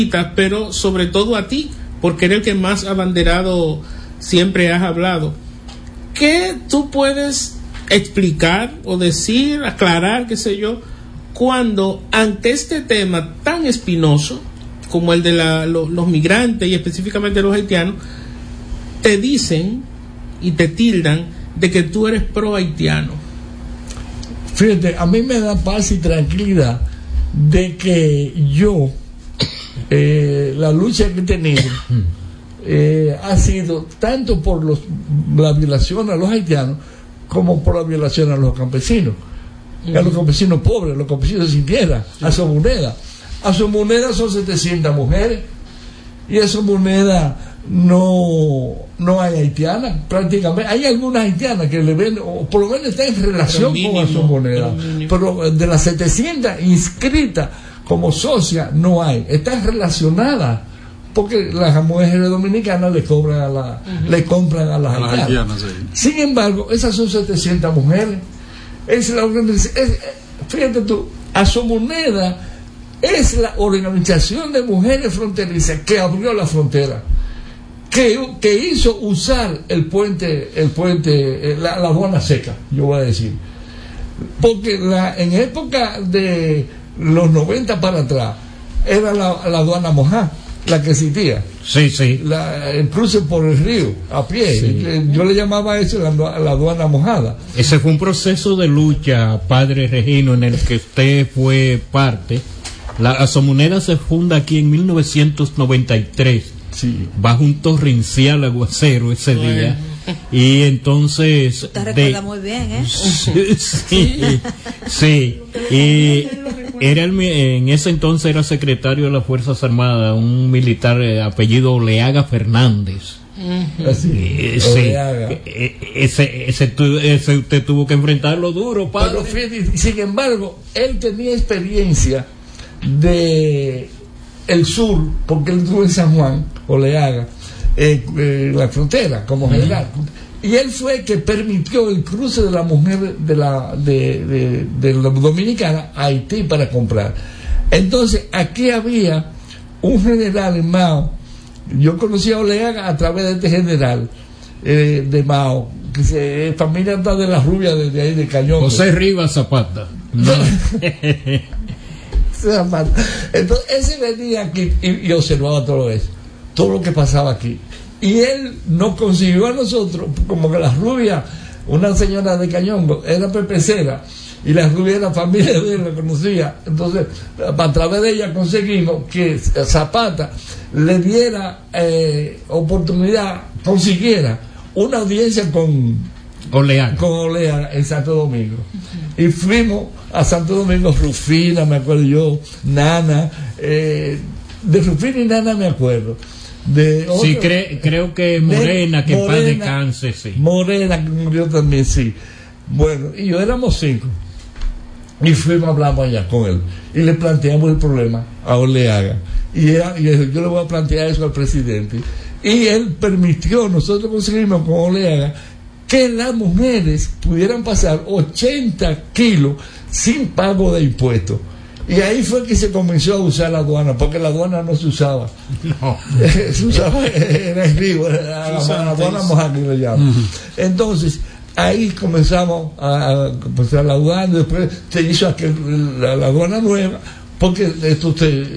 pero sobre todo a ti, porque eres el que más abanderado siempre has hablado. ¿Qué tú puedes explicar o decir, aclarar, qué sé yo, cuando ante este tema tan espinoso como el de los migrantes y específicamente los haitianos, te dicen y te tildan de que tú eres pro haitiano? Fíjate, a mí me da paz y tranquilidad de que yo, la lucha que he tenido ha sido tanto por la violación a los haitianos como por la violación a los campesinos, a los campesinos pobres, a los campesinos sin tierra, a su moneda. A su moneda son 700 mujeres y a su moneda no hay haitianas prácticamente. Hay algunas haitianas que le ven, o por lo menos está en relación con a su moneda, pero de las 700 inscritas como socia no hay, están relacionadas porque las mujeres dominicanas le compran a las haitianas. Sí. Sin embargo, esas son 700 mujeres. Es la organización, fíjate tú, a su moneda es la organización de mujeres fronterizas que abrió la frontera, que hizo usar el puente, la aduana seca, yo voy a decir, porque en época de los 90 para atrás era la aduana mojada la que existía. Sí. El cruce por el río a pie. Sí. Yo le llamaba eso la aduana mojada. Ese fue un proceso de lucha, padre Regino, en el que usted fue parte. La Asomoneda se funda aquí en 1993, sí, bajo un torrencial aguacero ese día. Y entonces usted recuerda muy bien, ¿eh? Sí. Y en ese entonces era secretario de las Fuerzas Armadas, un militar apellido Oleaga Fernández. Así, sí. Ese usted tuvo que enfrentarlo duro, padre. Pero sin embargo, él tenía experiencia de el sur, porque él estuvo en San Juan, Oleaga, la frontera como general, y él fue el que permitió el cruce de la mujer de la dominicana a Haití para comprar. Entonces aquí había un general en Mao. Yo conocí a Oleaga a través de este general de Mao, que familia está de las rubias de ahí de Cañón, José Rivas Zapata. Entonces ese venía aquí y observaba todo eso, todo lo que pasaba aquí, y él nos consiguió a nosotros, como que las rubias, una señora de Cañongo era pepecera y las rubias de la familia de él la conocía. Entonces a través de ella conseguimos que Zapata le diera oportunidad, consiguiera una audiencia con Oleaga en Santo Domingo. Y fuimos a Santo Domingo, Rufina, me acuerdo yo, Nana, de Rufina y Nana me acuerdo. Sí, creo que Morena, que paz descanse, sí. Morena, que murió también, sí. Bueno, y yo éramos 5. Y fuimos, hablamos allá con él. Y le planteamos el problema a Oleaga. Y yo le voy a plantear eso al presidente. Y él permitió, nosotros conseguimos con Oleaga, que las mujeres pudieran pasar 80 kilos sin pago de impuestos. Y ahí fue que se comenzó a usar la aduana, porque la aduana no se usaba. No. Se usaba, era el río, la aduana mojada, le llaman. Entonces, ahí comenzamos a pasar la aduana, después se hizo la aduana nueva, porque esto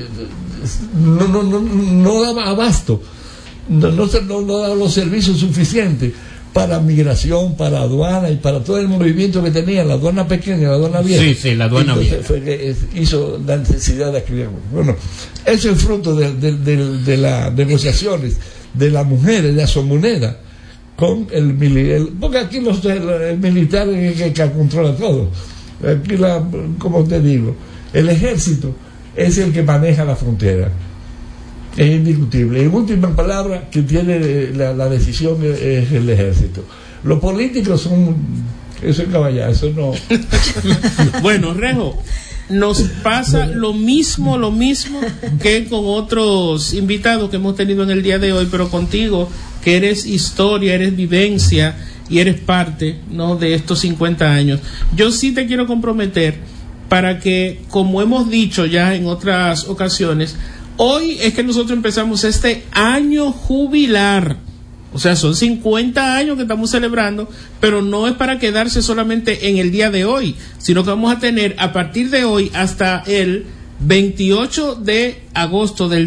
no daba abasto, no daba los servicios suficientes para migración, para aduana y para todo el movimiento que tenía la aduana pequeña, la aduana vieja. Sí, la aduana vieja. Fue que hizo la necesidad de escribir. Bueno, eso es fruto de las negociaciones de las mujeres de Asomoneda con el militar, porque aquí el militar es el que controla todo. Aquí, como te digo, el ejército es el que maneja la frontera. Es indiscutible. En última palabra, que tiene la decisión es el ejército. Los políticos son, eso es caballá, eso no. Bueno, Rejo, nos pasa lo mismo que con otros invitados que hemos tenido en el día de hoy, pero contigo, que eres historia, eres vivencia y eres parte, ¿no?, de estos 50 años. Yo sí te quiero comprometer para que, como hemos dicho ya en otras ocasiones, Hoy es que nosotros empezamos este año jubilar. O sea, son 50 años que estamos celebrando, pero no es para quedarse solamente en el día de hoy, sino que vamos a tener a partir de hoy hasta el 28 de agosto del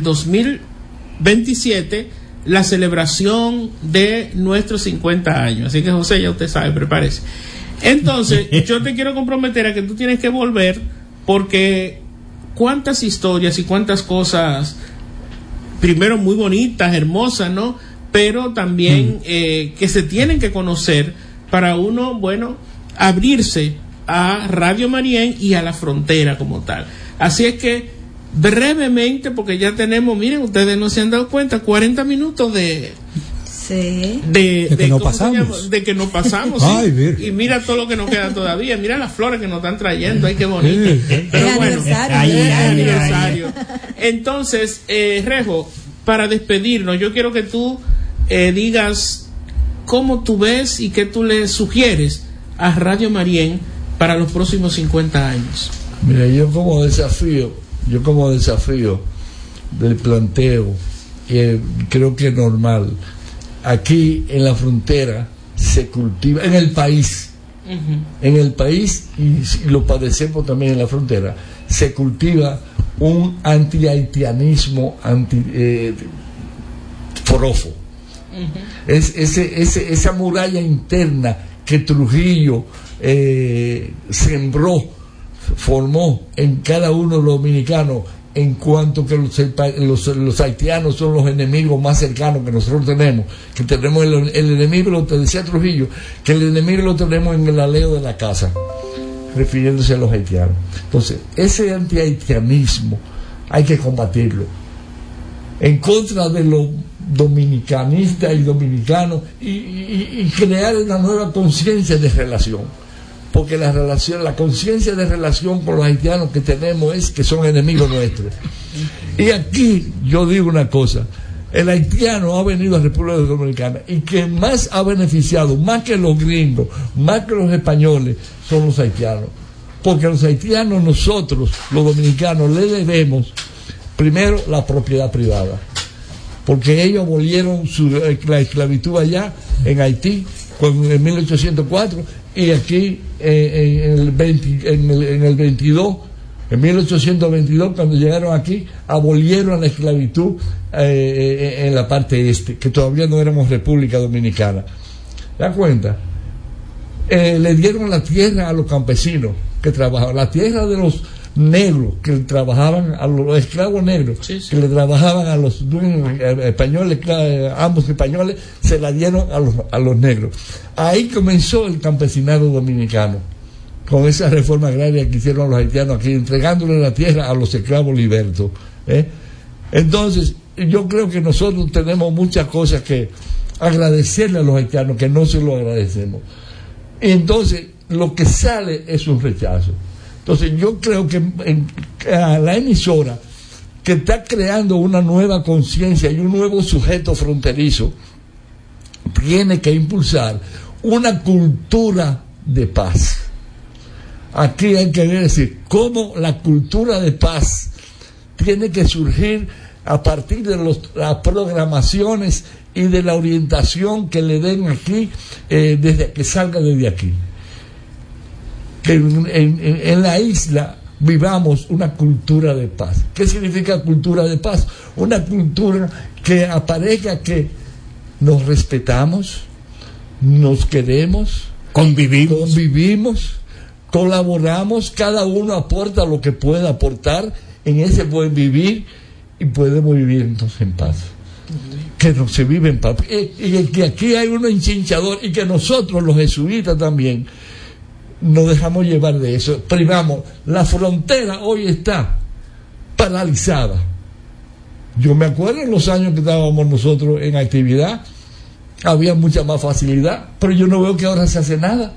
2027 la celebración de nuestros 50 años. Así que, José, ya usted sabe, prepárese. Entonces, yo te quiero comprometer a que tú tienes que volver, porque cuántas historias y cuántas cosas, primero muy bonitas, hermosas, ¿no? Pero también que se tienen que conocer para uno, bueno, abrirse a Radio Marién y a la frontera como tal. Así es que, brevemente, porque ya tenemos, miren, ustedes no se han dado cuenta, 40 minutos de que no pasamos. De que no pasamos. Ay, sí. Y mira todo lo que nos queda todavía. Mira las flores que nos están trayendo. Ay, qué bonito. Pero bueno, aniversario. Entonces, Rejo, para despedirnos, yo quiero que tú digas cómo tú ves y qué tú le sugieres a Radio Marién para los próximos 50 años. Mira, yo como desafío del planteo, creo que es normal. Aquí en la frontera se cultiva, en el país, y lo padecemos también en la frontera, se cultiva un anti-haitianismo forofo. Esa muralla interna que Trujillo formó en cada uno de los dominicanos, en cuanto que los haitianos son los enemigos más cercanos que nosotros tenemos, que tenemos el enemigo, lo que decía Trujillo, que el enemigo lo tenemos en el aleo de la casa, refiriéndose a los haitianos. Entonces, ese anti-haitianismo hay que combatirlo en contra de los dominicanistas y dominicanos, y crear una nueva conciencia de relación, porque la conciencia de relación con los haitianos que tenemos es que son enemigos nuestros. Y aquí yo digo una cosa: el haitiano ha venido a República Dominicana, y que más ha beneficiado, más que los gringos, más que los españoles, son los haitianos, porque los haitianos, nosotros los dominicanos, le debemos primero la propiedad privada, porque ellos abolieron la esclavitud allá en Haití en 1804, y aquí en el 22, en 1822, cuando llegaron aquí, abolieron la esclavitud en la parte este, que todavía no éramos República Dominicana. ¿Te das cuenta? Le dieron la tierra a los campesinos que trabajaban, la tierra de los negros que trabajaban, a los esclavos negros, sí. Que le trabajaban a los españoles, ambos españoles, se la dieron a los negros. Ahí comenzó el campesinado dominicano, con esa reforma agraria que hicieron los haitianos aquí, entregándole la tierra a los esclavos libertos. Entonces, yo creo que nosotros tenemos muchas cosas que agradecerle a los haitianos, que no se lo agradecemos. Y entonces, lo que sale es un rechazo. Entonces, yo creo que a la emisora, que está creando una nueva conciencia y un nuevo sujeto fronterizo, tiene que impulsar una cultura de paz. Aquí hay que decir cómo la cultura de paz tiene que surgir a partir de las programaciones y de la orientación que le den aquí, desde que salga desde aquí. Que en la isla vivamos una cultura de paz. ¿Qué significa cultura de paz? Una cultura que aparezca que nos respetamos, nos queremos, convivimos, colaboramos, cada uno aporta lo que pueda aportar en ese buen vivir, y podemos vivir entonces en paz. Que no se vive en paz. Y que aquí hay un enchinchador, y que nosotros los jesuitas también nos dejamos llevar de eso. Privamos. La frontera hoy está paralizada. Yo me acuerdo en los años que estábamos nosotros en actividad, había mucha más facilidad, pero yo no veo que ahora se hace nada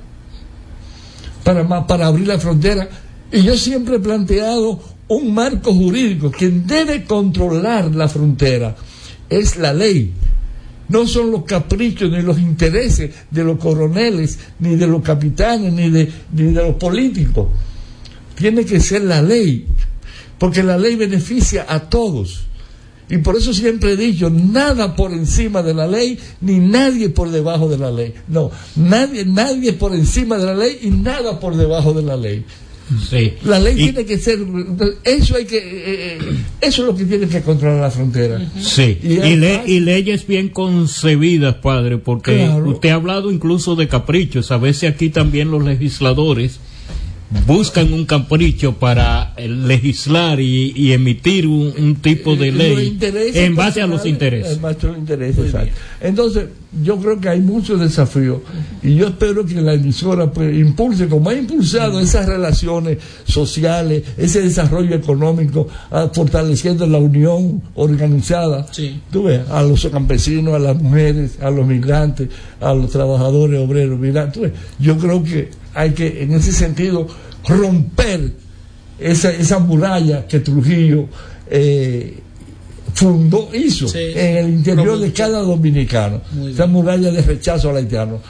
para abrir la frontera. Y yo siempre he planteado un marco jurídico. Quien debe controlar la frontera es la ley. No son los caprichos ni los intereses de los coroneles, ni de los capitanes, ni de los políticos. Tiene que ser la ley, porque la ley beneficia a todos. Y por eso siempre he dicho, nada por encima de la ley, ni nadie por debajo de la ley. No, nadie por encima de la ley y nada por debajo de la ley. Sí. La ley tiene que ser, eso es lo que tiene que controlar la frontera. Sí, y leyes bien concebidas, padre, porque claro, usted ha hablado incluso de caprichos. A veces aquí también los legisladores buscan un capricho para legislar y emitir un tipo de ley en base a los intereses. En base a los intereses, exacto. Entonces, yo creo que hay muchos desafíos y yo espero que la emisora pues, impulse, como ha impulsado esas relaciones sociales, ese desarrollo económico, fortaleciendo la unión organizada. Sí. Tú ves, a los campesinos, a las mujeres, a los migrantes, a los trabajadores obreros. Mira, tú ves, yo creo que hay que, en ese sentido, romper esa muralla que Trujillo hizo en el interior de cada dominicano. Esa muralla de rechazo al haitiano.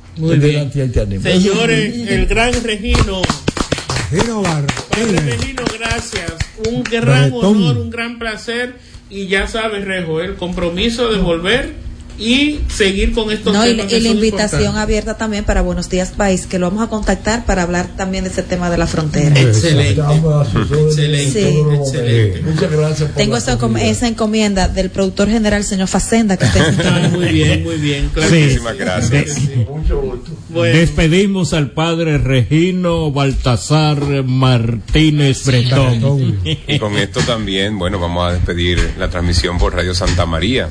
Señores, el gran Regino. Padre Regino, gracias. Un gran honor, un gran placer. Y ya sabes, Rejo, el compromiso de volver y seguir con estos temas. Y la invitación abierta también para Buenos Días País, que lo vamos a contactar para hablar también de ese tema de la frontera. Excelente. Excelente. Muchas gracias. Tengo esa encomienda del productor general, señor Facenda, que muy bien. Claro. Muchísimas gracias. Mucho gusto. Bueno. Despedimos al padre Regino Baltasar Martínez Bretón. Y con esto también, vamos a despedir la transmisión por Radio Santa María.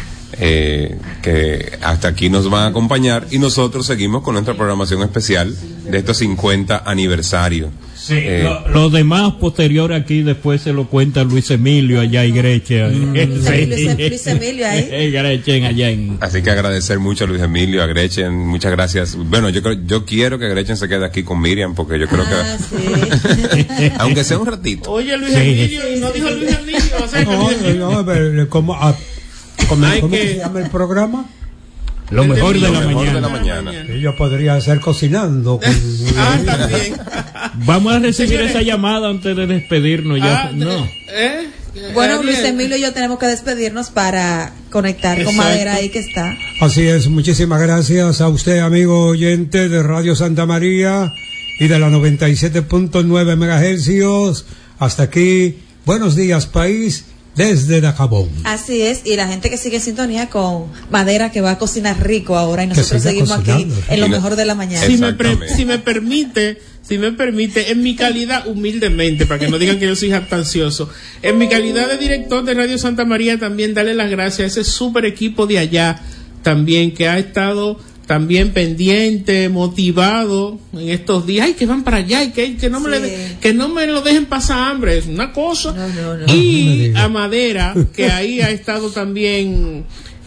Que hasta aquí nos van a acompañar y nosotros seguimos con nuestra programación especial de estos 50 aniversarios. Sí, lo demás posterior aquí después se lo cuenta Luis Emilio allá y Grecia. Luis Emilio ahí. Grechen allá en... Así que agradecer mucho a Luis Emilio, a Grechen, muchas gracias. Bueno, yo quiero que Grechen se quede aquí con Miriam porque yo creo que sí. aunque sea un ratito. Oye, Luis Emilio, y no dijo Luis Emilio, o sea, pero ¿cómo se llama el programa? Lo mejor de la mañana. Yo podría estar cocinando. También. Vamos a recibir esa llamada antes de despedirnos. Bueno, Luis Emilio y yo tenemos que despedirnos para conectar con Madera ahí que está. Así es, muchísimas gracias a usted, amigo oyente de Radio Santa María y de la 97.9 MHz. Hasta aquí, Buenos Días País, desde Dajabón. Así es, y la gente que sigue en sintonía con Madera, que va a cocinar rico ahora, y nosotros seguimos cocinando aquí en lo mejor de la mañana. Si me permite, en mi calidad, humildemente, para que no digan que yo soy jactancioso, en mi calidad de director de Radio Santa María, también darle las gracias a ese super equipo de allá, también, que ha estado también pendiente, motivado en estos días. Ay, que van para allá y que no me lo dejen pasar hambre, es una cosa. No. Y a Madera, que ahí ha estado también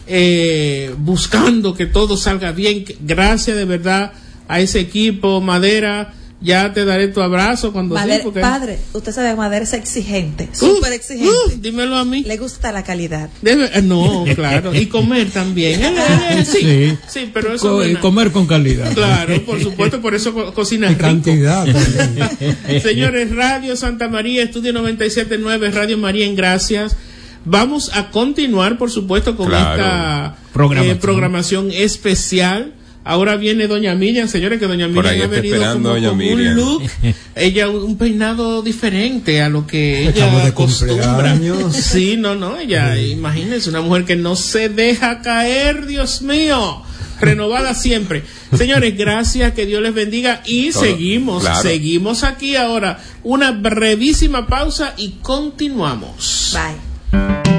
buscando que todo salga bien. Gracias de verdad a ese equipo, Madera. Ya te daré tu abrazo cuando Madera, porque... Padre, usted sabe que Madera es exigente, súper exigente. Dímelo a mí. Le gusta la calidad. No, claro. Y comer también. Sí, pero eso comer con calidad. Claro, por supuesto, por eso cocina rico. Cantidad. Señores, Radio Santa María, Estudio 97.9, Radio María en Gracias. Vamos a continuar, por supuesto, con esta programación especial. Ahora viene doña Miriam, señores, que doña Miriam ha venido como un look, ella un peinado diferente a lo que ella acostumbra. Sí, ella, imagínense, una mujer que no se deja caer, Dios mío, renovada siempre. Señores, gracias, que Dios les bendiga y seguimos aquí ahora, una brevísima pausa y continuamos. Bye.